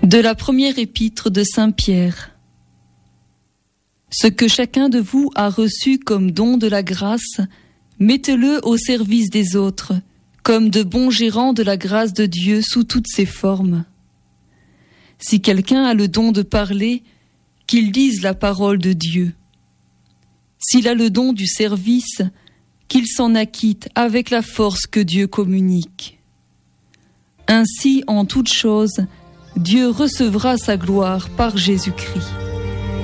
De la première épître de Saint Pierre. Ce que chacun de vous a reçu comme don de la grâce, mettez-le au service des autres, comme de bons gérants de la grâce de Dieu sous toutes ses formes. Si quelqu'un a le don de parler, qu'il dise la parole de Dieu. S'il a le don du service, qu'il s'en acquitte avec la force que Dieu communique. Ainsi, en toutes choses, Dieu recevra sa gloire par Jésus-Christ.